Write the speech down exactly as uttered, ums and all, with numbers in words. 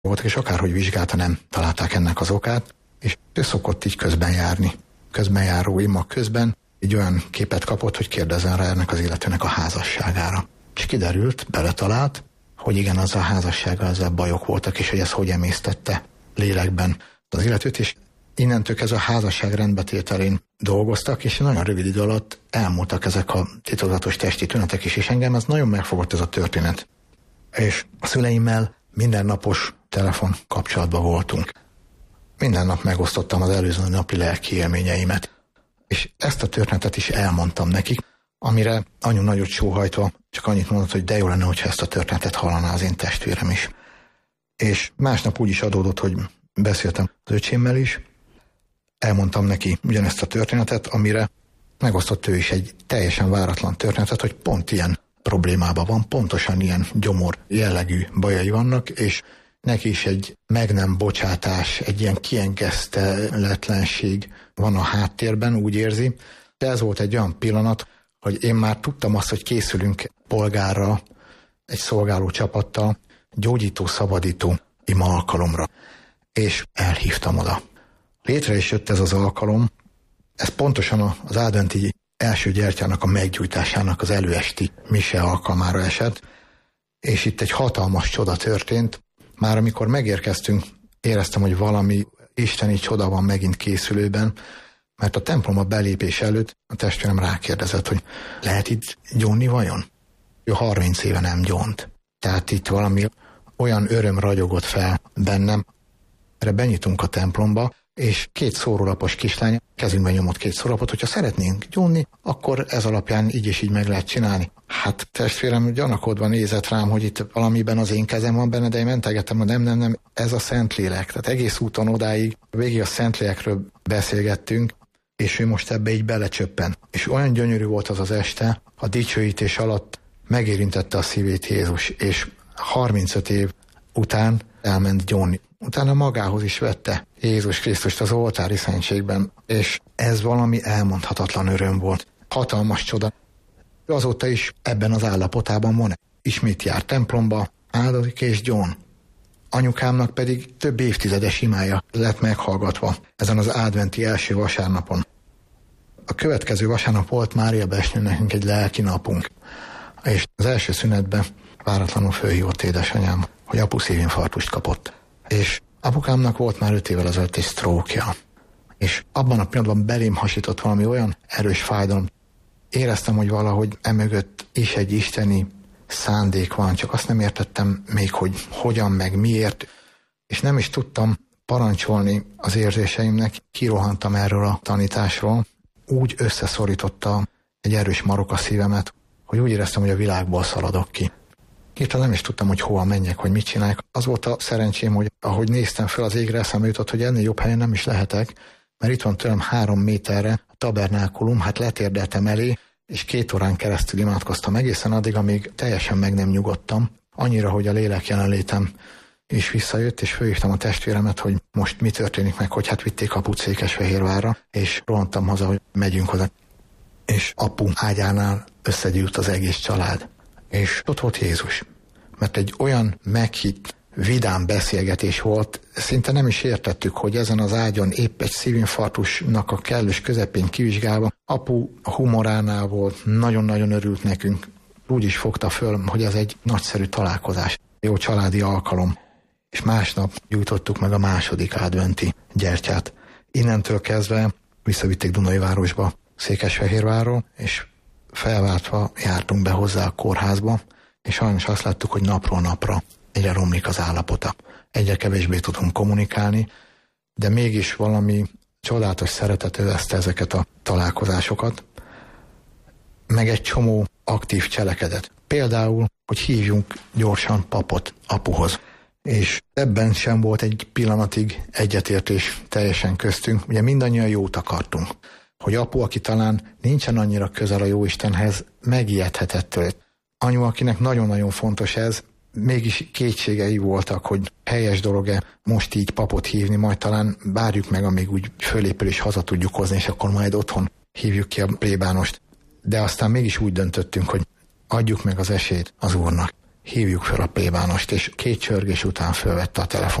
voltak, és akárhogy vizsgálta, nem találták ennek az okát, és ő szokott így közben járni. Közbenjáró ima közben egy olyan képet kapott, hogy kérdezzen rá ennek az illetőnek a házasságára. És kiderült, beletalált, hogy igen, az a házassággal ezzel bajok voltak, és hogy ez hogy emésztette lélekben az illetőt, és innentől ez a házasság rendbetételén dolgoztak, és nagyon rövid idő alatt elmúltak ezek a titokzatos testi tünetek is, és engem ez nagyon megfogott ez a történet. És a szüleimmel mindennapos telefon kapcsolatban voltunk. Minden nap megosztottam az előző napi lelki élményeimet. És ezt a történetet is elmondtam nekik, amire anyu nagyot sóhajtva csak annyit mondott, hogy de jó lenne, hogyha ezt a történetet hallaná az én testvérem is. És másnap úgy is adódott, hogy beszéltem az öcsémmel is, elmondtam neki ugyanezt a történetet, amire megosztott ő is egy teljesen váratlan történetet, hogy pont ilyen problémában van, pontosan ilyen gyomor jellegű bajai vannak, és neki is egy meg nem bocsátás, egy ilyen kiengeszteletlenség van a háttérben, úgy érzi. De ez volt egy olyan pillanat, hogy én már tudtam azt, hogy készülünk polgárra, egy szolgáló csapattal, gyógyító, szabadító ima alkalomra. És elhívtam oda. Létre is jött ez az alkalom, ez pontosan az adventi első gyertyának a meggyújtásának az előesti mise alkalmára esett, és itt egy hatalmas csoda történt. Már amikor megérkeztünk, éreztem, hogy valami isteni csoda van megint készülőben, mert a templomba belépés előtt a testvérem rákérdezett, hogy lehet itt gyónni vajon? Ő harminc éve nem gyónt. Tehát itt valami olyan öröm ragyogott fel bennem. Erre benyitunk a templomba, és két szórólapos kislány kezünkben nyomott két szórólapot, hogyha szeretnénk gyónni, akkor ez alapján így és így meg lehet csinálni. Hát testvérem gyanakodva nézett rám, hogy itt valamiben az én kezem van benne, de én mentegettem, hogy nem, nem, nem, ez a Szentlélek. Tehát egész úton odáig, végig a Szentlélekről beszélgettünk, és ő most ebbe így belecsöppen. És olyan gyönyörű volt az az este, a dicsőítés alatt megérintette a szívét Jézus, és harmincöt év után elment gyónni. Utána magához is vette Jézus Krisztust az oltári szentségben, és ez valami elmondhatatlan öröm volt. Hatalmas csoda. Azóta is ebben az állapotában van. Ismét jár templomba, áldozik és gyón. Anyukámnak pedig több évtizedes imája lett meghallgatva ezen az adventi első vasárnapon. A következő vasárnap volt Mária Besnő nekünk egy lelki napunk, és az első szünetben váratlanul fölhívott édesanyám, hogy apu szívinfarktust kapott. És apukámnak volt már öt évvel ezelőtt egy sztrókja, és abban a pillanatban belém hasított valami olyan erős fájdalom. Éreztem, hogy valahogy emögött is egy isteni szándék van, csak azt nem értettem még, hogy hogyan, meg miért, és nem is tudtam parancsolni az érzéseimnek. Kirohantam erről a tanításról, úgy összeszorította egy erős marok a szívemet, hogy úgy éreztem, hogy a világból szaladok ki. Hirtelen nem is tudtam, hogy hova menjek, hogy mit csináljak. Az volt a szerencsém, hogy ahogy néztem fel az égre, eszembe jutott, hogy ennél jobb helyen nem is lehetek, mert itt van tőlem három méterre a tabernákulum, hát letérdeltem elé, és két órán keresztül imádkoztam egészen addig, amíg teljesen meg nem nyugodtam. Annyira, hogy a lélek jelenlétem is visszajött, és fölhívtam a testvéremet, hogy most mi történik meg, hogy hát vitték aput Székesfehérvárra, és rohantam haza, hogy megyünk hozzá. És apu ágyánál összegyűlt az egész család. És ott volt Jézus. Mert egy olyan meghitt, vidám beszélgetés volt, szinte nem is értettük, hogy ezen az ágyon épp egy szívinfarktusnak a kellős közepén kivizsgálva, apu humoránál volt, nagyon-nagyon örült nekünk. Úgy is fogta föl, hogy ez egy nagyszerű találkozás, jó családi alkalom. És másnap gyújtottuk meg a második adventi gyertyát. Innentől kezdve visszavitték Dunajvárosba, Székesfehérvárról, és felváltva jártunk be hozzá a kórházba, és sajnos azt láttuk, hogy napról napra egyre romlik az állapota. Egyre kevésbé tudunk kommunikálni, de mégis valami csodálatos szeretet övezte ezeket a találkozásokat, meg egy csomó aktív cselekedet. Például, hogy hívjunk gyorsan papot apuhoz. És ebben sem volt egy pillanatig egyetértés teljesen köztünk. Ugye mindannyian jót akartunk. Hogy apu, aki talán nincsen annyira közel a Jóistenhez, megijedhetett tőle. Anyu, akinek nagyon-nagyon fontos ez, mégis kétségei voltak, hogy helyes dolog-e most így papot hívni, majd talán várjuk meg, amíg úgy fölépül és haza tudjuk hozni, és akkor majd otthon hívjuk ki a plébánost. De aztán mégis úgy döntöttünk, hogy adjuk meg az esélyt az Úrnak. hívjuk fel a plébánost, és két csörgés után fölvette a telefon.